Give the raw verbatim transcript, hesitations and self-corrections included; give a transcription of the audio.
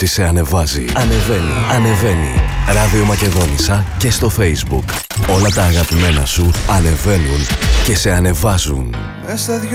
ότι σε ανεβάζει. Ανεβαίνει, ανεβαίνει. Ράδιο Μακεδόνισσα και στο Facebook. Όλα τα αγαπημένα σου ανεβαίνουν και σε ανεβάζουν.